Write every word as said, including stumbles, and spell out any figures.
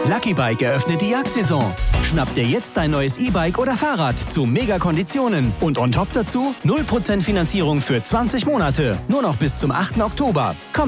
Lucky Bike eröffnet die Jagdsaison. Schnapp dir jetzt dein neues E-Bike oder Fahrrad zu Mega-Konditionen. Und on top dazu null Prozent Finanzierung für zwanzig Monate. Nur noch bis zum achten Oktober. Komm